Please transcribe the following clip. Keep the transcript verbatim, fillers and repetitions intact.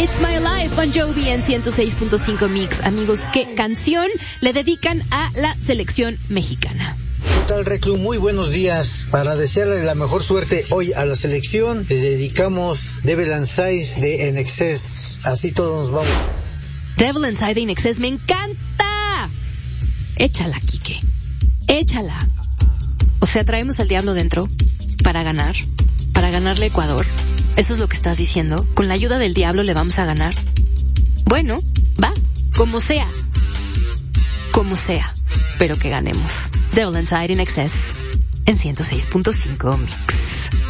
It's My Life, Bon Jovi en ciento seis punto cinco Mix. Amigos, ¿qué canción le dedican a la selección mexicana? ¿Qué tal, Reclu? Muy buenos días. Para desearle la mejor suerte hoy a la selección, le dedicamos Devil Inside de In Excess. Así todos nos vamos. Devil Inside de In Excess, me encanta. Échala, Quique. Échala. O sea, traemos al diablo dentro para ganar, para ganarle a Ecuador. ¿Eso es lo que estás diciendo? ¿Con la ayuda del diablo le vamos a ganar? Bueno, va, como sea. Como sea, pero que ganemos. Devil Inside In Excess en ciento seis punto cinco Mix.